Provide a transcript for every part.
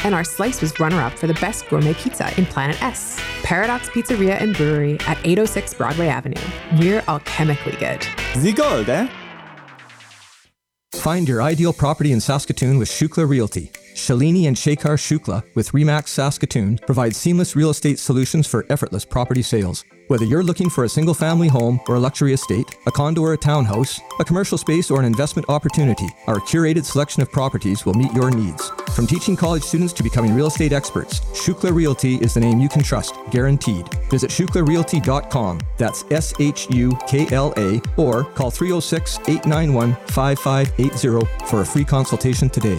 And our slice was runner-up for the best gourmet pizza in Planet S. Paradox Pizzeria and Brewery at 806 Broadway Avenue. We're alchemically good. Sie Gold, eh? Find your ideal property in Saskatoon with Shukla Realty. Shalini and Shekhar Shukla with Remax Saskatoon provide seamless real estate solutions for effortless property sales. Whether you're looking for a single-family home or a luxury estate, a condo or a townhouse, a commercial space or an investment opportunity, our curated selection of properties will meet your needs. From teaching college students to becoming real estate experts, Shukla Realty is the name you can trust, guaranteed. Visit shuklarealty.com, that's SHUKLA, or call 306-891-5580 for a free consultation today.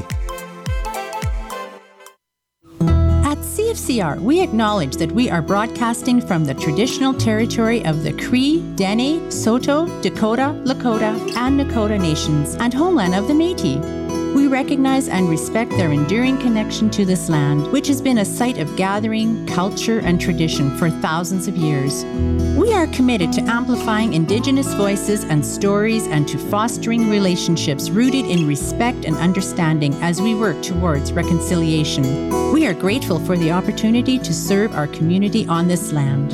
At CFCR, we acknowledge that we are broadcasting from the traditional territory of the Cree, Dene, Saulteaux, Dakota, Lakota, and Nakota nations and homeland of the Métis. We recognize and respect their enduring connection to this land, which has been a site of gathering, culture, and tradition for thousands of years. We are committed to amplifying Indigenous voices and stories and to fostering relationships rooted in respect and understanding as we work towards reconciliation. We are grateful for the opportunity to serve our community on this land.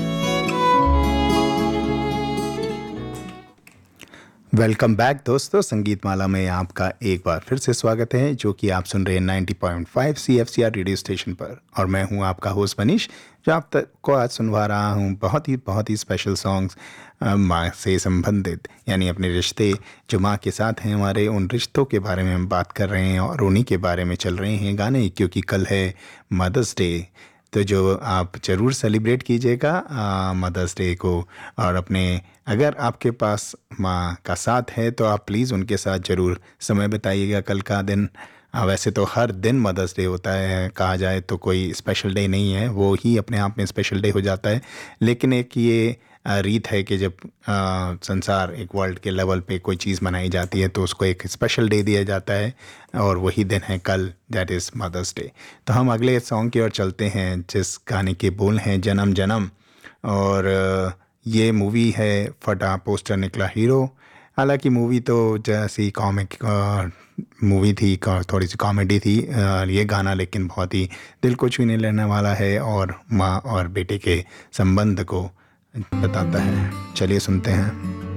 Welcome back दोस्तों, संगीत माला में आपका एक बार फिर से स्वागत है, जो कि आप सुन रहे हैं 90.5 CFCR रेडियो स्टेशन पर। और मैं हूं आपका होस्ट मनीष, जो आप तक को आज सुनवा रहा हूं बहुत ही स्पेशल सॉन्ग्स माँ से संबंधित, यानी अपने रिश्ते जो माँ के साथ हैं हमारे, उन रिश्तों के बारे में हम बात कर रहे हैं और उन्हीं के बारे में चल रहे हैं गाने, क्योंकि कल है मदर्स डे। तो जो आप ज़रूर सेलिब्रेट कीजिएगा मदर्स डे को, और अपने अगर आपके पास माँ का साथ है तो आप प्लीज़ उनके साथ ज़रूर समय बिताइएगा कल का दिन। वैसे तो हर दिन मदर्स डे होता है, कहा जाए तो कोई स्पेशल डे नहीं है, वो ही अपने आप में स्पेशल डे हो जाता है। लेकिन एक ये रीत है कि जब संसार एक वर्ल्ड के लेवल पे कोई चीज़ मनाई जाती है तो उसको एक स्पेशल डे दिया जाता है, और वही दिन है कल, दैट इज़ मदर्स डे। तो हम अगले सॉन्ग की ओर चलते हैं, जिस गाने के बोल हैं जन्म जन्म, और ये मूवी है फटा पोस्टर निकला हीरो। हालांकि मूवी तो जैसी कॉमिक मूवी थी, थोड़ी सी कॉमेडी थी, ये गाना लेकिन बहुत ही दिल को छूने लेने वाला है और माँ और बेटे के संबंध को बताता है। चलिए सुनते हैं।